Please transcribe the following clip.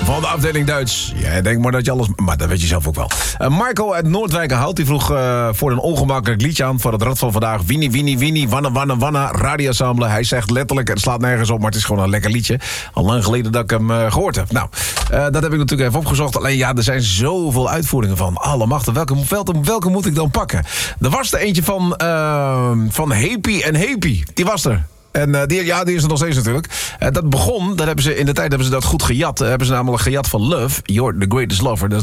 van de afdeling Duits. Jij denkt maar dat je alles... Maar dat weet je zelf ook wel. Marco uit Noordwijkerhout, die vroeg voor een ongemakkelijk liedje aan... voor het rad van vandaag. Winnie, Winnie, Winnie, Wanna, Wanna, Wanna, radioensemble. Hij zegt letterlijk, het slaat nergens op, maar het is gewoon een lekker liedje. Al lang geleden dat ik hem gehoord heb. Nou, dat heb ik natuurlijk even opgezocht. Alleen ja, er zijn zoveel uitvoeringen van. Allemachtig, welke moet ik dan pakken? Er was er eentje van Happy en Happy. Die was er. En die is er nog steeds natuurlijk. Dat begon, in de tijd hebben ze dat goed gejat. Hebben ze namelijk gejat van Love, You're the Greatest Lover.